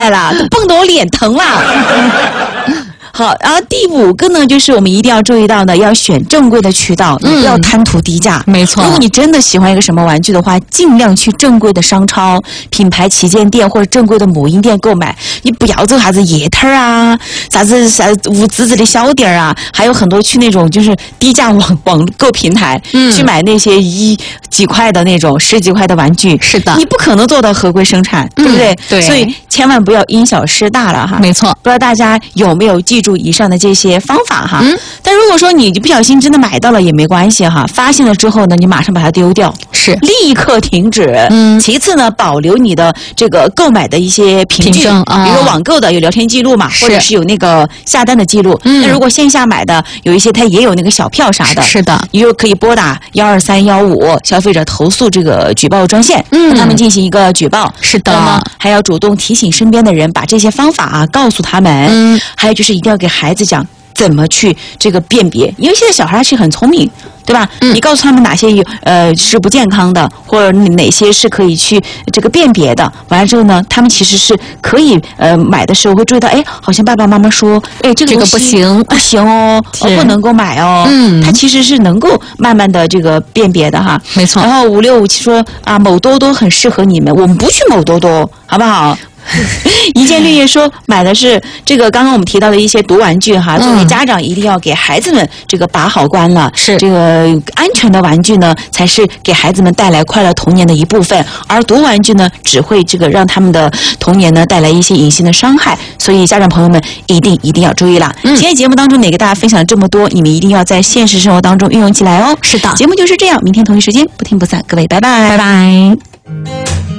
了，都蹦得我脸疼了。好，然后第5个呢，就是我们一定要注意到呢，要选正规的渠道，你不要贪图低价。 没错， 如果你真的喜欢一个什么玩具的话，尽量去正规的商超、品牌旗舰店或者正规的母婴店购买。你不要走啥子夜摊啊，啥子无资质的小店啊，还有很多去那种就是低价网购平台，去买那些几块的那种10几块的玩具。 是的， 你不可能做到合规生产，对不对？ 对， 所以千万不要因小失大了哈。 没错， 不知道大家有没有记住以上的这些方法哈？但如果说你不小心真的买到了也没关系哈，发现了之后呢，你马上把它丢掉， 是立刻停止。其次呢，保留你的这个购买的一些凭据，比如说网购的有聊天记录嘛，或者是有那个下单的记录。那如果线下买的有一些它也有那个小票啥的， 是的， 你就可以拨打12315消费者投诉这个举报专线，让他们进行一个举报。 是的， 那么还要主动提醒身边的人把这些方法啊告诉他们。还有就是一定要给孩子讲怎么去这个辨别，因为现在小孩其实很聪明，对吧？你告诉他们哪些是不健康的，或者哪些是可以去这个辨别的。完了之后呢，他们其实是可以买的时候会注意到，哎，好像爸爸妈妈说，哎，这个不行， 不行哦，不能够买哦。他其实是能够慢慢的这个辨别的哈。 没错。 然后5657说啊，某多多很适合你们，我们不去某多多，好不好？一见绿叶说买的是这个刚刚我们提到的一些毒玩具哈，作为家长一定要给孩子们这个把好关了。是这个安全的玩具呢，才是给孩子们带来快乐童年的一部分，而毒玩具呢，只会这个让他们的童年呢带来一些隐形的伤害。所以家长朋友们一定要注意了。今天节目当中给大家分享了这么多，你们一定要在现实生活当中运用起来哦。 是的， 节目就是这样，明天同一时间不听不散，各位拜拜， 拜拜。